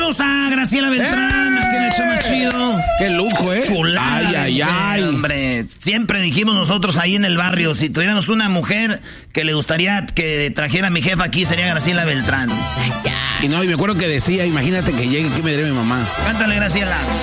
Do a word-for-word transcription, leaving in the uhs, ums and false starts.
tenemos a Graciela Beltrán, ¡Eh! aquí en el show más chido. ¡Qué lujo, eh! Chulada, ¡Ay, ay, ay! Hombre, siempre dijimos nosotros ahí en el barrio, si tuviéramos una mujer que le gustaría que trajera a mi jefa aquí, sería Graciela Beltrán. Y no, y me acuerdo que decía, imagínate que llegue, ¿qué me dirá mi mamá? Cántale, Graciela.